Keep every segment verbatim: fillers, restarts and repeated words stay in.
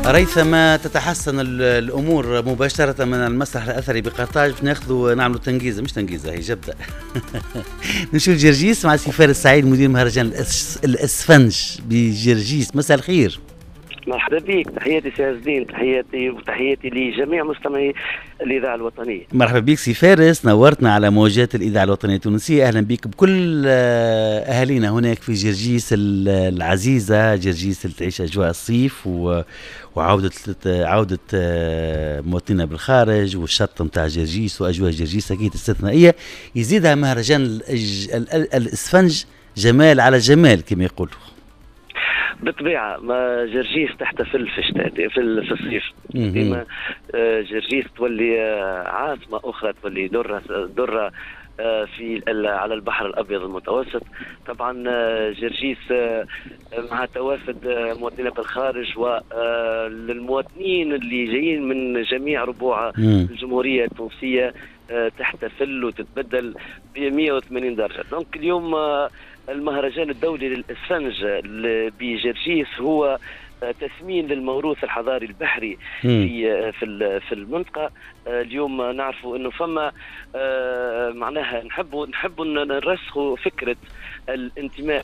ريثما تتحسن الامور مباشره من المسرح الاثري بقرطاج ناخذوا نعملوا تنجيزه مش تنجيزه هي جبده. نشوف جرجيس مع سي فارس سعيد مدير مهرجان الاسفنج بجرجيس. مساء الخير. مرحبا بك، تحياتي سي الدين، تحياتي وتحياتي لجميع مستمعي الاذاعه الوطنيه. مرحبا بك سي فارس، نورتنا على موجات الاذاعه الوطنيه التونسيه. اهلا بك بكل اهالينا هناك في جرجيس العزيزه، جرجيس اللي تعيش اجواء الصيف و وعودة عودة مواطنينا بالخارج والشط نتاع جرجيس واجواء جرجيس اكيد استثنائيه، يزيدها مهرجان الاسفنج جمال على جمال كما يقولوا. بالطبيعه ما جرجيس تحتفل في الشتاء في الصيف، ديما جرجيس تولي عاصمه اخرى، تولي دره دره في على البحر الابيض المتوسط. طبعا جرجيس مع توافد مواطنين بالخارج وللمواطنين اللي جايين من جميع ربوع الجمهوريه التونسيه تحتفل وتتبدل ب مئة وثمانين درجه. دونك اليوم المهرجان الدولي للاسفنج بجرجيس هو تثمين للموروث الحضاري البحري في في في المنطقه. اليوم نعرفوا انه فما معناها نحبوا نحبوا نرسخوا فكره الانتماء،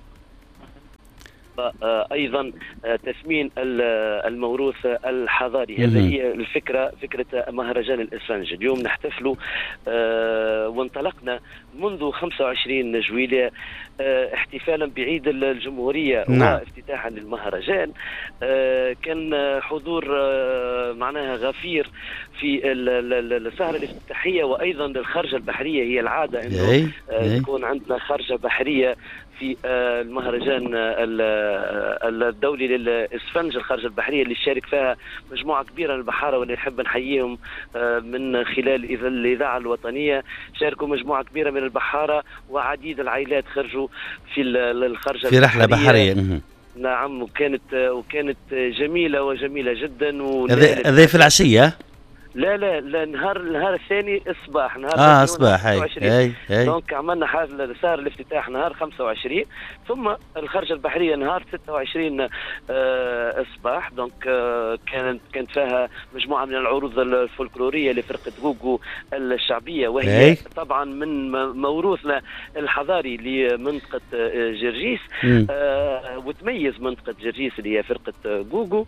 ايضا تثمين الموروث الحضاري. هذه هي الفكره، فكره مهرجان الاسفنج. اليوم نحتفلوا وانطلقنا منذ خمسة وعشرين جويلية احتفالا بعيد الجمهوريه وافتتاحا للمهرجان. كان حضور معناها غفير في السهره الافتتاحيه، وايضا الخرجه البحريه. هي العاده انه تكون عندنا خرجه بحريه في المهرجان الدولي للاسفنج، الخرجه البحريه اللي شارك فيها مجموعه كبيره من البحاره، واللي نحب نحييهم من خلال الاذاعه الوطنيه. شاركوا مجموعه كبيره من البحاره وعديد العائلات خرجوا في الخرجه في رحله بحريه. نعم، وكانت وكانت جميله وجميله جدا. هذا في العشيه؟ لا لا لا نهار النهار الثاني الصباح، نهار اه الصباح. هاي هاي هاي دونك عملنا حاجه سهر الافتتاح نهار خمسة وعشرين، ثم الخرجه البحريه نهار ستة وعشرين آه الصباح. دونك آه كانت كانت فيها مجموعه من العروض الفولكلوريه لفرقه غوغو الشعبيه، وهي هاي. طبعا من موروثنا الحضاري لمنطقه جرجيس، آه وتميز منطقه جرجيس اللي هي فرقه غوغو.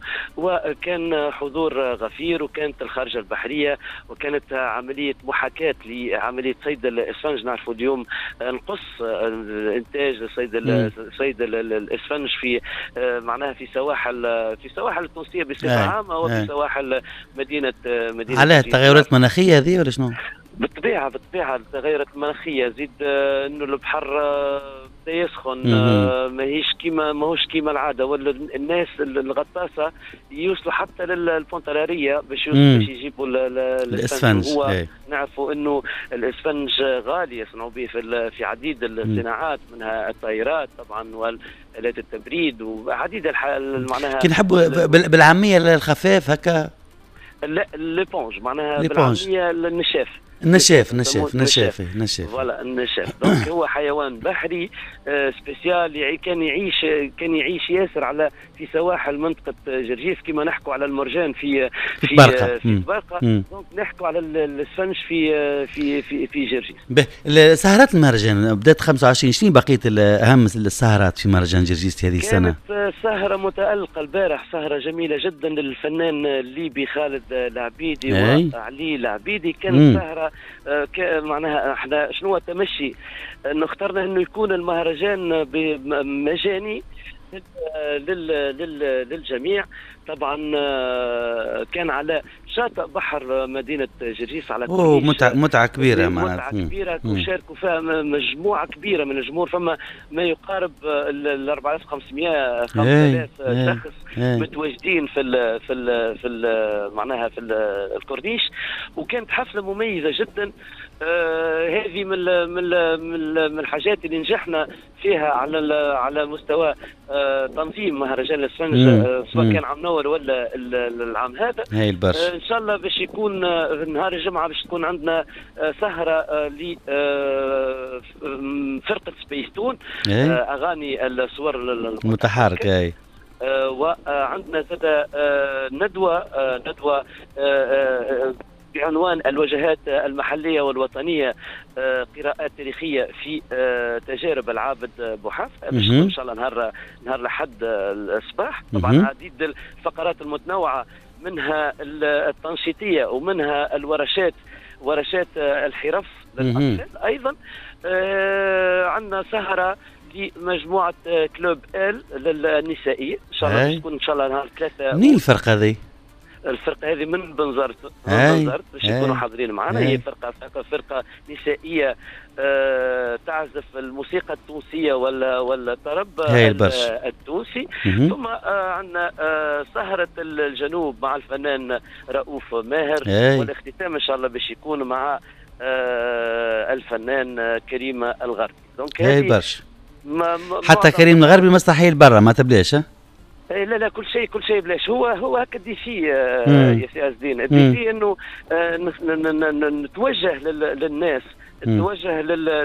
وكان حضور غفير، وكانت الخرجه البحريه، وكانت عمليه محاكاه لعمليه صيد الاسفنج. نعرفوا اليوم نقص انتاج صيد صيد الاسفنج في معناها في سواحل في سواحل التونسيه بصفه عامه، وفي سواحل مدينه مدينه على التغيرات المناخيه هذه ولا شنو؟ بالطبيعه بالطبيعه التغيرات المناخيه، زيد انه البحر بدا يسخن، ماهيش كيما ماهوش كيما العاده، ولا الناس الغطاسه يوصلوا حتى للبونتالاريه باش باش يجيبوا الاسفنج. هو نعرفوا انه الاسفنج غالي يصنعوا به في في عديد الصناعات، منها الطائرات طبعا والات التبريد وعديد معناها. كي نحبوا بالعاميه الخفاف هكا، لا ليبونج معناها بالعاميه النشاف. النشاف نشاف نشاف نشاف فوالا النشاف. دونك هو حيوان بحري آه سبيسيال، كان يعيش كان يعيش ياسر على في سواحل منطقه جرجيس، كما نحكوا على المرجان في في تبارقه. في تبارقه، دونك نحكوا على الاسفنج في في في في جرجيس. سهرات المهرجان بدات خمسة وعشرين، شنو بقيه اهم السهرات في مهرجان جرجيس هذه السنه؟ كانت سهره متالقه البارح، سهره جميله جدا للفنان الليبي خالد العبيدي وعلي العبيدي. كانت سهره آه معناها احنا شنو التمشي انه اخترنا انه يكون المهرجان مجاني لل لل للجميع. طبعا كان على شاطئ بحر مدينة جرجيس على اوه متعة متعة كبيرة معناتها متعة كبيرة، وشاركوا فيها مجموعة كبيرة من الجمهور، فما ما يقارب ال أربعة آلاف وخمسمئة خمسة آلاف شخص متواجدين في ال في ال في ال معناها في الكورنيش. وكانت حفلة مميزة جدا. آه هذه من ال من ال من الحاجات اللي نجحنا فيها على على مستوى آه تنظيم مهرجان الاسفنج، آه سواء كان عام نور ولا العام هذا. هاي البرشا. آه ان شاء الله باش يكون نهار الجمعه باش تكون عندنا آه سهره آه ل آه فرقه سبيستون، آه اغاني الصور المتحركه. هاي وعندنا زاد ندوة ندوة بعنوان الوجهات المحلية والوطنية، قراءات تاريخية في تجارب العابد بوحاف. إن شاء الله نهار نهار الأحد الصباح. طبعا عديد الفقرات المتنوعة، منها التنشيطية ومنها الورشات، ورشات الحرف للأطفال. أيضا عندنا سهرة لمجموعة كلوب ال للنسائية إن شاء الله تكون إن شاء الله نهار ثلاثة. منين الفرقة هذه؟ الفرقه هذه من بنزرت من بنزرت باش يكونوا حاضرين معنا. هي فرقه فرقه نسائيه آه تعزف الموسيقى التونسيه ولا ولا الطرب التونسي. ثم آه عندنا آه سهره الجنوب مع الفنان رؤوف ماهر، والاختتام ان شاء الله باش يكون مع آه الفنان كريم الغربي. دونك هاي برشا حتى كريم الغربي مستحيل برا ما تبلاش. ها لا لا كل شيء كل شيء بلاش. هو هو هكا الديفي آه يا سي عزدين، الديفي انه آه نتوجه للناس، نتوجه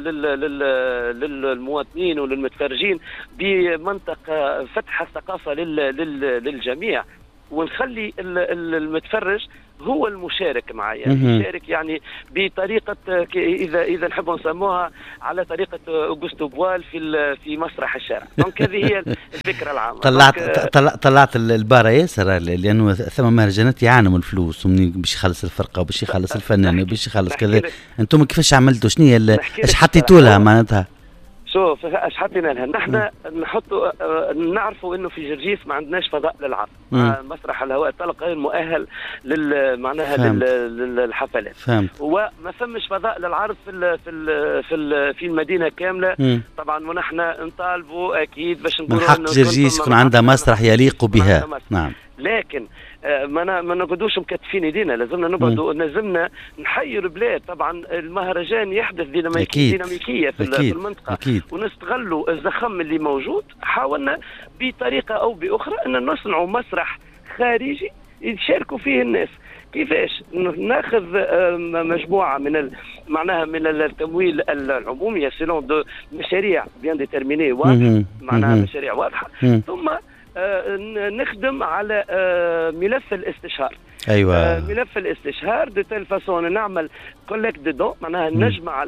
للمواطنين وللمتفرجين بمنطقه فتح الثقافه للجميع، ونخلي المتفرج هو المشارك معايا، يشارك يعني بطريقه اذا اذا نحبوا نسموها على طريقه اوغوستو بوال في في مسرح الشارع. دونك هذه هي الفكره العامه. طلعت طلعت, طلعت البارة ياسر، لانه ثم مهرجانات يعانوا من الفلوس، ومن باش يخلص الفرقه وباش يخلص الفنان وباش يخلص كذا. انتم كيفاش عملتوا؟ شنو ايش حطيتوا لها معناتها؟ شوف ايش حطينا لها نحن، نحطوا نعرفوا انه في جرجيس ما عندناش فضاء للعرض، مسرح الهواء الطلق غير مؤهل لل معناها للحفلات، فهمت. وما فمش فضاء للعرض في ال في ال في ال في المدينه كامله. مم. طبعا ونحن نطالبوا اكيد باش نقولوا من حق جرجيس يكون عندها مسرح يليق بها. نعم، لكن ما ما نقعدوش مكتفين ايدينا، لازمنا نقعدوا، لازمنا نحيوا البلاد. طبعا المهرجان يحدث ديناميكيه ديناميكيه في, في المنطقه، أكيد. ونستغلوا الزخم اللي موجود. حاولنا بطريقه او باخرى ان نصنعوا مسرح خارجي يشاركوا فيه الناس. كيفاش؟ ناخذ مجموعه من معناها من التمويل العمومي سيلون دو مشاريع بيان ديترميني واضحه، معناها مشاريع واضحه، ثم آه نخدم على آه ملف الاستشهار. ايوه، آه ملف الاستشهار دو تيل فاسون نعمل كوليكت دو دون، معناها نجمع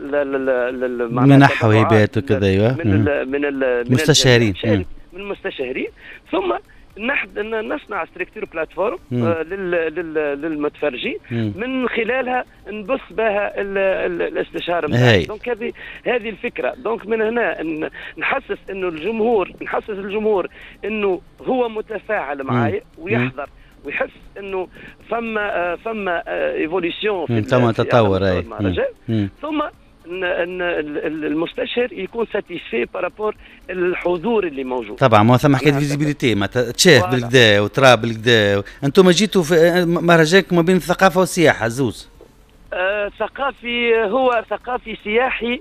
منح وهبات وكذا. ايوه، من ال من المستشارين من المستشارين، ثم نحد نصنع ستركتور بلاتفورم آه للمتفرجين، من خلالها نبث بها ال ال الاستشهار. دونك هذه هذه الفكره. دونك من هنا نحسس انه الجمهور، نحسس الجمهور انه هو متفاعل معايا ويحضر ويحس انه فما فما ايفوليسيون في ثم تطور. اي ثم المستشهر يكون ساتيسفي بارابور الحضور اللي موجود. طبعا ما ثم حكايه فيزيبيليتي، ما تشاف بالكدا وترى بالكدا. انتم جيتوا في مهرجانكم ما بين الثقافه والسياحه زوز. آه ثقافي، هو ثقافي سياحي.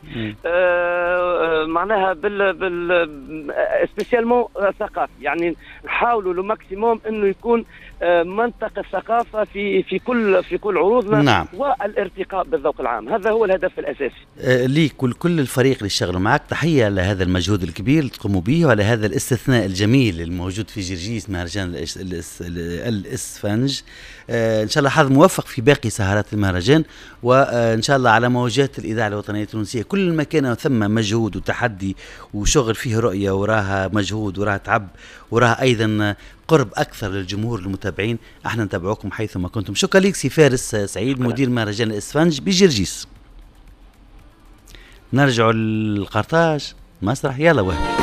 آه معناها بال بال سبيسيالمون ثقافي، يعني نحاولوا لو ماكسيموم انه يكون آه منطقه الثقافه في في كل في كل عروضنا. نعم. والارتقاء بالذوق العام، هذا هو الهدف الاساسي. آه ليك ولكل الفريق اللي اشتغلوا معك تحيه على هذا المجهود الكبير اللي تقوموا به، وعلى هذا الاستثناء الجميل الموجود في جرجيس مهرجان الاسفنج. آه ان شاء الله حظ موفق في باقي سهرات المهرجان، وان شاء الله على موجات الاذاعه الوطنيه التونسيه. كل ما كان ثم مجهود وتحدي وشغل فيه رؤيه، وراها مجهود وراها تعب، وراها ايضا قرب اكثر للجمهور المتابعين، احنا نتابعوكم حيثما كنتم. شكرا لك سي فارس سعيد، مدير مهرجان الاسفنج بجرجيس. نرجع القرطاج مسرح. يلا وهب.